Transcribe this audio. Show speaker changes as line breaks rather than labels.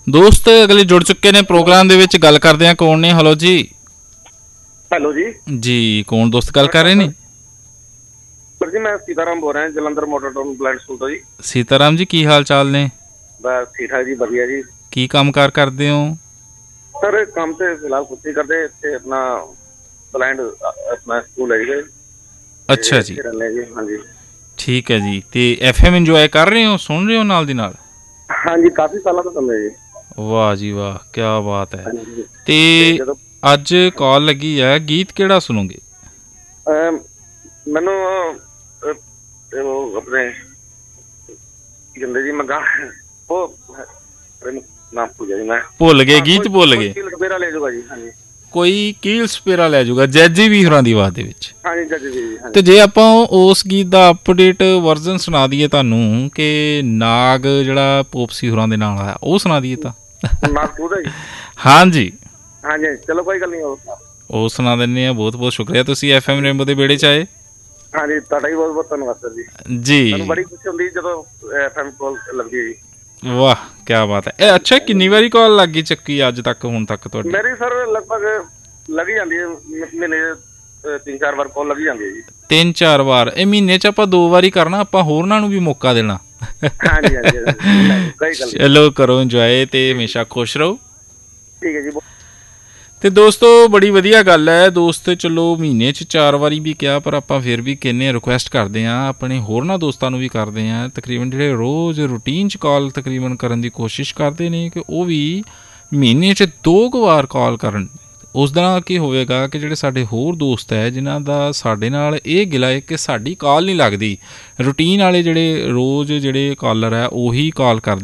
ਦੋਸਤ ਅਗਲੇ ਜੁੜ ਚੁੱਕੇ ਨੇ ਪ੍ਰੋਗਰਾਮ ਦੇ ਵਿੱਚ। ਗੱਲ ਕਰਦੇ ਆ ਕੌਣ ਨੇ। ਹੈਲੋ ਜੀ।
ਹੈਲੋ ਜੀ।
ਜੀ ਕੌਣ ਦੋਸਤ ਗੱਲ ਕਰ ਰਹੇ ਨੇ?
ਸਰ ਜੀ ਮੈਂ ਸੀਤਾਰਾਮ ਬੋਲ ਰਿਹਾ, Jalandhar motor town blend school ਤੋਂ ਜੀ।
ਸੀਤਾਰਾਮ ਜੀ ਕੀ ਹਾਲ ਚਾਲ ਨੇ?
ਬਸ ਠੀਕ ਠਾਕ ਜੀ, ਵਧੀਆ ਜੀ।
ਕੀ ਕੰਮ ਕਾਰ ਕਰਦੇ ਹੋ?
ਸਰ ਕੰਮ ਤੇ ਫਿਲਹਾਲ ਕੁਛ ਨਹੀਂ ਕਰਦੇ, ਇੱਥੇ ਆਪਣਾ ਬਲੈਂਡ ਆਪਣਾ ਸਕੂਲ ਹੈ ਜੀ।
ਅੱਛਾ ਜੀ,
ਹਾਂਜੀ
ਠੀਕ ਹੈ ਜੀ। ਤੇ FM ਇੰਜੋਏ ਕਰ ਰਹੇ ਹੋ, ਸੁਣ ਰਹੇ ਹੋ ਨਾਲ ਦੀ ਨਾਲ?
ਹਾਂਜੀ, ਕਾਫੀ ਸਾਲਾਂ ਤੋਂ ਸੁਣ ਰਹੇ ਜੀ।
ਵਾਹ ਜੀ ਵਾਹ, ਕਿਆ ਬਾਤ ਹੈ।
ਹਾਂਜੀ।
ਤੇ ਅੱਜ ਕਾਲ ਲੱਗੀ ਹੈ, ਗੀਤ ਕਿਹੜਾ ਸੁਣੋਗੇ?
ਮੈਨੂੰ ਉਹ ਆਪਣੇ ਕੀ ਕਹਿੰਦੇ ਜੀ, ਮੈਂ ਉਹ ਨਾਮ ਭੁੱਲਿਆ ਜੀ, ਮੈਂ
ਭੁੱਲ ਗਏ, ਗੀਤ ਭੁੱਲ ਗਏ।
ਸਪੇਰਾ ਲੈ ਜਾਊਗਾ ਜੀ। ਹਾਂਜੀ,
ਕੋਈ ਕੀਲ ਸਪੇਰਾ ਲੈ ਜਾਊਗਾ, ਜੈਜੀ ਵੀ ਹੋਰਾਂ ਦੀ ਆਵਾਜ਼ ਦੇ ਵਿੱਚ।
ਹਾਂਜੀ ਜੱਜ ਜੀ।
ਤੇ ਜੇ ਆਪਾਂ ਉਸ ਗੀਤ ਦਾ ਅਪਡੇਟ ਵਰਜ਼ਨ ਸੁਣਾ ਦਈਏ ਤੁਹਾਨੂੰ, ਕਿ ਨਾਗ ਜਿਹੜਾ ਪੋਪਸੀ ਹੋਰਾਂ ਦੇ ਨਾਲ ਆਇਆ, ਉਹ ਸੁਣਾ ਦਈਏ ਤਾਂ?
ਨਾਗਪੁਰ ਦਾ ਜੀ?
ਹਾਂਜੀ
ਹਾਂਜੀ, ਚਲੋ ਕੋਈ ਗੱਲ ਨਹੀਂ,
ਉਹ ਸੁਣਾ ਦਿੰਦੇ ਆ। ਬਹੁਤ ਬਹੁਤ ਸ਼ੁਕਰੀਆ, ਤੁਸੀਂ FM ਰੇਨਬੋ ਦੇ ਵਿਹੜੇ 'ਚ ਆਏ।
ਹਾਂਜੀ, ਤੁਹਾਡਾ ਵੀ ਬਹੁਤ ਬਹੁਤ ਧੰਨਵਾਦ ਸਰ ਜੀ।
ਜੀ
ਮੈਨੂੰ ਬੜੀ ਖੁਸ਼ੀ ਹੁੰਦੀ ਜਦੋਂ FM ਕਾਲ ਲੱਗਦੀ ਹੈ ਜੀ।
ਵਾਹ ਕਿਆ ਬਾਤ ਹੈ। ਇਹ ਅੱਛਾ, ਕਿੰਨੀ ਵਾਰੀ ਕਾਲ ਲੱਗ ਗਈ ਚੱਕੀ ਅੱਜ ਤੱਕ, ਹੁਣ ਤੱਕ ਤੁਹਾਡੀ?
ਮੇਰੀ ਸਰ ਲਗਭਗ ਲੱਗ ਜਾਂਦੀ ਹੈ, ਮਹੀਨੇ 3-4 ਵਾਰ ਕਾਲ ਲੱਗ ਜਾਂਦੀ ਹੈ ਜੀ।
3-4 ਵਾਰ? ਇਹ ਮਹੀਨੇ 'ਚ ਆਪਾਂ 2 ਵਾਰੀ ਕਰਨਾ, ਆਪਾਂ ਹੋਰਨਾਂ ਨੂੰ ਵੀ ਮੌਕਾ ਦੇਣਾ।
ਹਾਂਜੀ ਹਾਂਜੀ, ਕੋਈ ਗੱਲ ਨਹੀਂ।
ਚਲੋ ਕਰੋ ਇੰਜੋਏ ਤੇ ਹਮੇਸ਼ਾ ਖੁਸ਼ ਰਹੋ।
ਠੀਕ ਹੈ ਜੀ।
ਤੇ ਦੋਸਤੋ ਬੜੀ ਵਧੀਆ ਗੱਲ ਹੈ ਦੋਸਤ। ਚਲੋ ਮਹੀਨੇ 'ਚ 4 ਵਾਰੀ ਵੀ ਕਿਹਾ, ਪਰ ਆਪਾਂ ਫਿਰ ਵੀ ਕਹਿੰਦੇ ਹਾਂ, ਰਿਕੁਐਸਟ ਕਰਦੇ ਹਾਂ, ਆਪਣੇ ਹੋਰਨਾਂ ਦੋਸਤਾਂ ਨੂੰ ਵੀ ਕਰਦੇ ਹਾਂ, ਤਕਰੀਬਨ ਜਿਹੜੇ ਰੋਜ਼ ਰੂਟੀਨ 'ਚ ਕਾਲ ਤਕਰੀਬਨ ਕਰਨ ਦੀ ਕੋਸ਼ਿਸ਼ ਕਰਦੇ ਨੇ, ਕਿ ਉਹ ਵੀ ਮਹੀਨੇ 'ਚ 2 ਵਾਰ ਕਾਲ ਕਰਨ। ਉਸ ਦੇ ਨਾਲ ਕੀ ਹੋਵੇਗਾ ਕਿ ਜਿਹੜੇ ਸਾਡੇ ਹੋਰ ਦੋਸਤ ਹੈ, ਜਿਨ੍ਹਾਂ ਦਾ ਸਾਡੇ ਨਾਲ ਇਹ ਗਿਲਾ ਹੈ ਕਿ ਸਾਡੀ ਕਾਲ ਨਹੀਂ ਲੱਗਦੀ, ਰੂਟੀਨ ਵਾਲੇ ਜਿਹੜੇ ਰੋਜ਼ ਜਿਹੜੇ ਕਾਲਰ ਹੈ ਉਹੀ ਕਾਲ ਕਰਦੇ